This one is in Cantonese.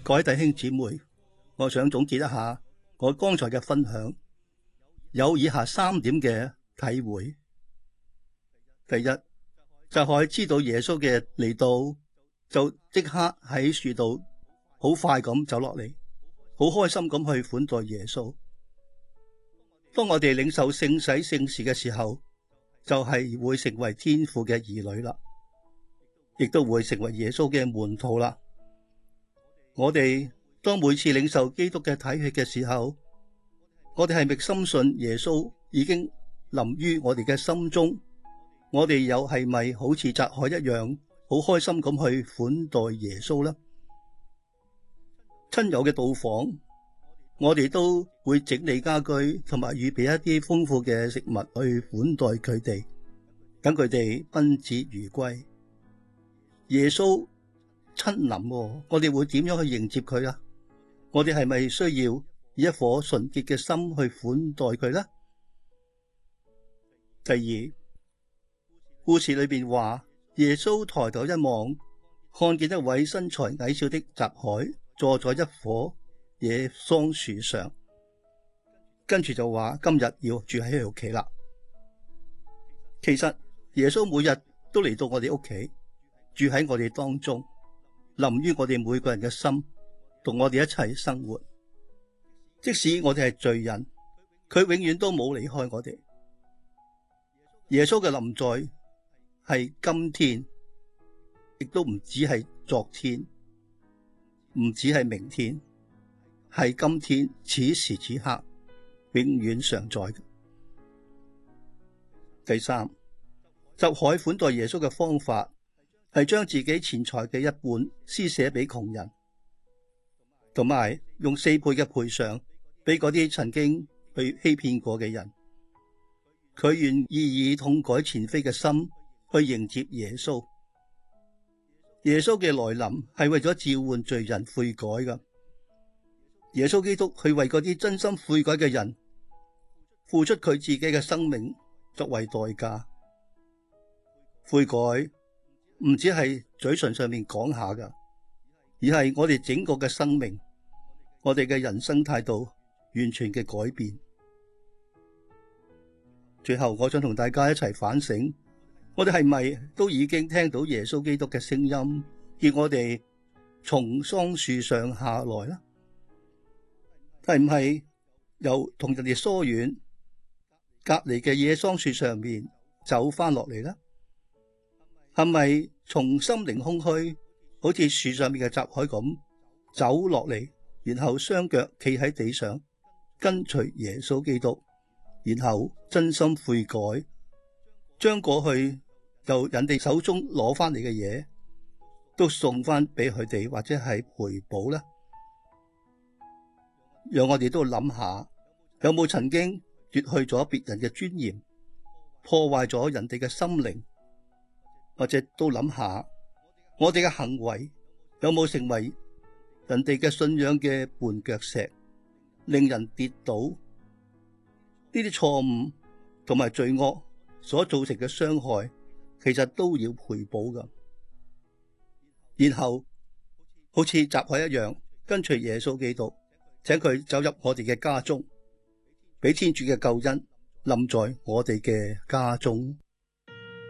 各位弟兄姊妹，我想總結一下我剛才嘅分享，有以下3點嘅體會。第一，就係知道耶穌嘅嚟到，就即刻喺樹度好快咁走落嚟，好開心咁去款待耶穌。當我哋領受聖洗聖事嘅時候，就係會成為天父嘅兒女啦，亦都會成為耶穌嘅門徒啦。我哋當每次領受基督嘅體血嘅時候，我哋係咪深信耶穌已經臨於我哋嘅心中？我哋又係咪好似匝凱一樣，好開心咁去款待耶穌呢？親友嘅到訪，我哋都會整理家居，同埋預備一啲豐富嘅食物去款待佢哋，等佢哋賓至如歸。耶穌親臨，我哋會點樣去迎接佢啊？我哋係咪需要以一顆純潔嘅心去款待佢呢？第二，故事裏邊話，耶穌抬頭一望，看見一位身材矮小的匝凱坐在一棵野桑樹上，跟住就話今日要住喺佢屋企啦。其實耶穌每日都嚟到我哋屋企，住喺我哋當中，臨於我哋每個人嘅心，同我哋一齊生活。即使我哋係罪人，佢永遠都冇離開我哋。耶穌嘅臨在係今天，亦都唔止係昨天，唔止係明天，係今天此時此刻，永遠常在嘅。第三，匝凱款待耶穌嘅方法係將自己錢財嘅一半施捨俾窮人，同埋用4倍嘅賠償俾嗰啲曾經被欺騙過嘅人。佢願意以痛改前非嘅心去迎接耶穌。耶穌嘅來臨係為咗召喚罪人悔改㗎。耶穌基督去為嗰啲真心悔改嘅人付出佢自己嘅生命作為代價。悔改唔止係嘴唇上面講下㗎，而係我哋整個嘅生命，我哋嘅人生態度完全嘅改變。最後我想同大家一齊反省，我哋係咪都已經聽到耶穌基督嘅聲音，叫我哋從桑樹上下來呢？係唔係由同人哋疏遠，隔離嘅野桑樹上面走翻落嚟呢？係咪從心靈空虛，好似樹上面嘅匝凱咁走落嚟，然後雙腳企喺地上，跟隨耶穌基督，然後真心悔改，將過去由人哋手中攞翻嚟嘅嘢都送翻俾佢哋，或者係賠補呢？讓我哋都諗下，有冇曾經奪去咗別人嘅尊嚴，破壞咗人哋嘅心靈，或者都諗下我哋嘅行為有冇成為人哋嘅信仰嘅絆腳石，令人跌倒。呢啲錯誤同埋罪惡所造成嘅傷害，其實都要賠補㗎。然後好似匝凱一樣，跟隨耶穌基督，請佢走入我哋嘅家中，俾天主嘅救恩臨在我哋嘅家中。